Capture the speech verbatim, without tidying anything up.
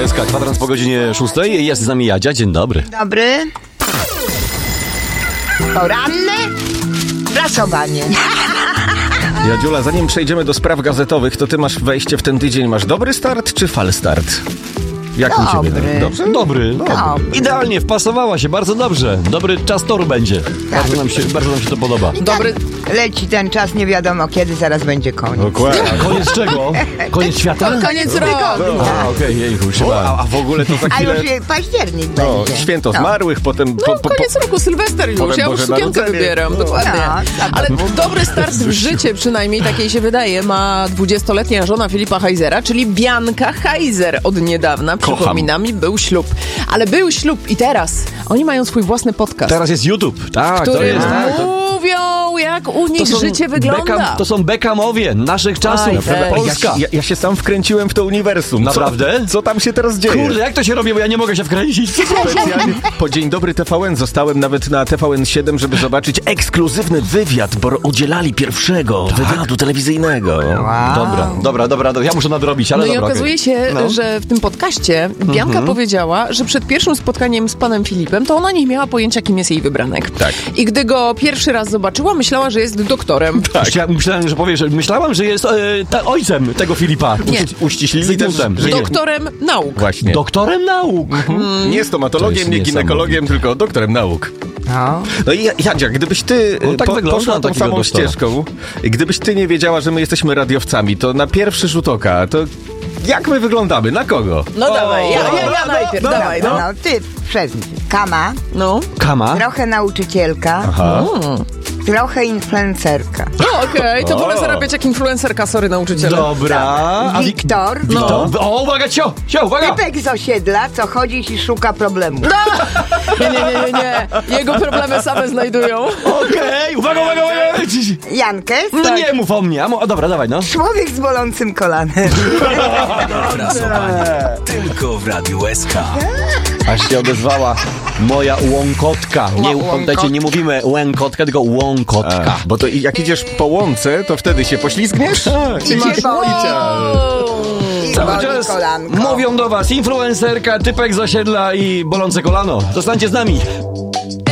S K, kwadrans po godzinie szóstej. Jest z nami Jadzia, dzień dobry. Dobry. Poranne prasowanie. Jadziula, zanim przejdziemy do spraw gazetowych, to ty masz wejście w ten tydzień. Masz dobry start czy fal start? Jak u ciebie? Dobry. Dobrze? Dobry. Dobry. Idealnie, wpasowała się, bardzo dobrze. Dobry czas toru będzie. Bardzo nam się, bardzo nam się to podoba. Dobry. Leci ten czas, nie wiadomo kiedy, zaraz będzie koniec. Dokładnie. Koniec czego? Koniec świata? Koniec roku. A, okej, okay, jejku, się O, bałem. a, a w ogóle to za A chwilę... już je- październik No, będzie. święto No. zmarłych, potem... Po, No, po, po, koniec roku, Sylwester już. potem Ja już Boże sukienkę Narodzenie. wybieram, No. dokładnie. No, tak. Ale dobry start w życie, przynajmniej takiej się wydaje, ma dwudziestoletnia żona Filipa Heisera, czyli Bianka Heiser. Od niedawna, przypominam, mi był ślub. Ale był ślub i teraz oni mają swój własny podcast, Teraz jest YouTube. Tak, który to jest. Tak, to... mówią, jak u nich To są życie wygląda. Beckham, to są Beckhamowie naszych czasów. Aj, weź. Polska. Ja, ja, ja się sam wkręciłem w to uniwersum. Naprawdę? Co, co tam się teraz dzieje? Kurde, jak to się robi, bo ja nie mogę się wkręcić. Specjalnie po Dzień Dobry T V N zostałem nawet na T V N siedem, żeby zobaczyć ekskluzywny wywiad, bo udzielali pierwszego wywiadu telewizyjnego. Wow. Dobra, dobra, dobra, dobra, ja muszę nadrobić, ale No i dobra, okazuje okej. się, No. że w tym podcaście Bianka Mhm. powiedziała, że przed pierwszym spotkaniem z panem Filipem to ona nie miała pojęcia, kim jest jej wybranek. Tak. I gdy go pierwszy raz zobaczyła, myślała, że jest doktorem. Myślałem, myślałem, że powiesz, że myślałam, że jest e, ta, ojcem tego Filipa. Nie. Uściślili też, Zygmuntem. że nie, Doktorem nauk. właśnie. Doktorem nauk. Nie stomatologiem, To jest nie ginekologiem, tylko doktorem nauk. No. No i Jadzia, gdybyś ty No tak po, wygląda poszła na tą takiego samą doktora. ścieżką, gdybyś ty nie wiedziała, że my jesteśmy radiowcami, to na pierwszy rzut oka, to jak my wyglądamy? Na kogo? No dawaj, ja, ja, ja no, najpierw, no, dawaj, no. No, ty przez Kama, No, Kama. trochę nauczycielka, Aha. trochę influencerka. no okej, to O. wolę zarabiać jak influencerka, sorry nauczyciele. Dobra. A Wik- Wiktor, No. O, uwaga, cio, cio, uwaga. typek z osiedla, co chodzi i szuka problemu. Nie, nie, nie, nie, nie. Jego problemy same znajdują. Okej, uwaga, uwaga, uwaga. Jankę, No nie mów o mnie. A mo- o, dobra, dawaj, no. człowiek z bolącym kolanem. Prasowanie tylko w Radiu S K. Aż się odezwała moja łąkotka. Nie, Ło- pamiętajcie, nie mówimy łękotka, tylko łąkotka. A, bo to jak idziesz po łące, to wtedy się poślizgniesz? I masz i Cały boli czas kolanko. mówią do was influencerka, typek z osiedla i bolące kolano. Zostańcie z nami.